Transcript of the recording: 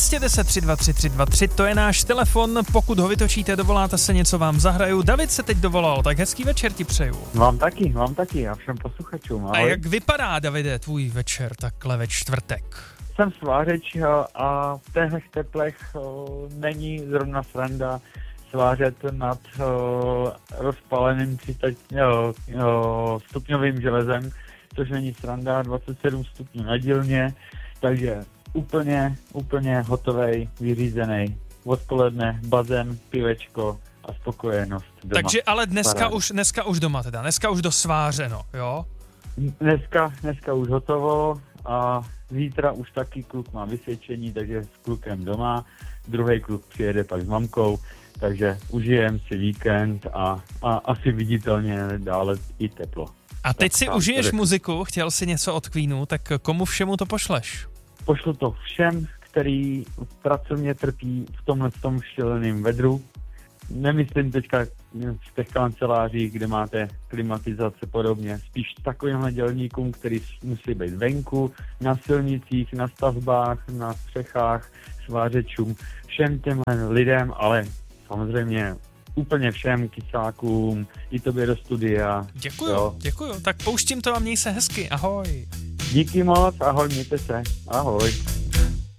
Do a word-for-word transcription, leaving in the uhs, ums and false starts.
dvě deset tři dva tři tři dva tři, to je náš telefon, pokud ho vytočíte, dovoláte se, něco vám zahraju. David se teď dovolal, tak hezký večer ti přeju. Vám taky, vám taky a všem posluchačům. Ahoj. A jak vypadá, Davide, tvůj večer takhle ve čtvrtek? Jsem svářeč a v těchto teplech o, není zrovna sranda svářet nad o, rozpaleným tři sta o, o, stupňovým železem, což není sranda, dvacet sedm stupňů na dílně, takže úplně, úplně hotovej, vyřízený. Odpoledne, bazén, pivečko a spokojenost doma. Takže ale dneska už, už, dneska už doma teda, dneska už dosvářeno, jo? Dneska, dneska už hotovo a zítra už taky kluk má vysvědčení, takže s klukem doma, druhý kluk přijede pak s mamkou, takže užijem si víkend a, a asi viditelně dále i teplo. A teď tak, si tak, užiješ tady. muziku, chtěl si něco od Queenu, tak komu všemu to pošleš? Pošlu to všem, který pracovně trpí v tomhle tom šíleném vedru. Nemyslím teďka v těch kancelářích, kde máte klimatizace podobně, spíš takovýmhle dělníkům, který musí být venku, na silnicích, na stavbách, na střechách, svářečům, všem těmhle lidem, ale samozřejmě úplně všem kysákům, i tobě do studia. Děkuju, jo. děkuju, tak pouštím to a měj se hezky, ahoj. Díky moc, ahoj, mějte se, ahoj.